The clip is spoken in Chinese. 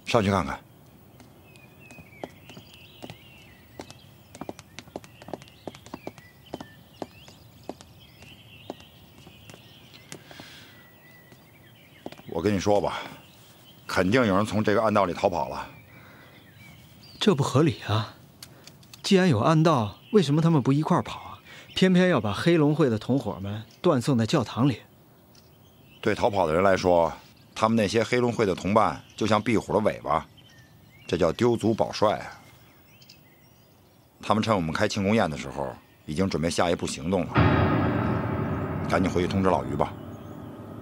上去看看。我跟你说吧，肯定有人从这个暗道里逃跑了。 这不合理啊！既然有暗道，为什么他们不一块儿跑啊？偏偏要把黑龙会的同伙们断送在教堂里。 对逃跑的人来说，他们那些黑龙会的同伴就像壁虎的尾巴，这叫丢卒保帅啊！他们趁我们开庆功宴的时候，已经准备下一步行动了。赶紧回去通知老于吧。